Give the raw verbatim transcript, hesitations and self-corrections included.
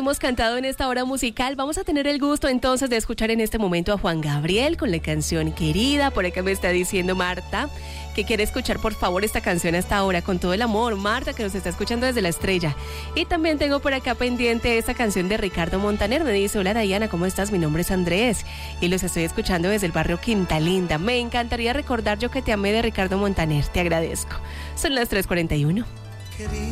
hemos cantado en esta hora musical. Vamos a tener el gusto entonces de escuchar en este momento a Juan Gabriel con la canción Querida. Por acá me está diciendo Marta que quiere escuchar por favor esta canción hasta ahora con todo el amor. Marta, que nos está escuchando desde La Estrella. Y también tengo por acá pendiente esta canción de Ricardo Montaner. Me dice: hola Diana, ¿cómo estás? Mi nombre es Andrés y los estoy escuchando desde el barrio Quinta Linda. Me encantaría recordar Yo que te amé de Ricardo Montaner. Te agradezco. Son las tres cuarenta y uno.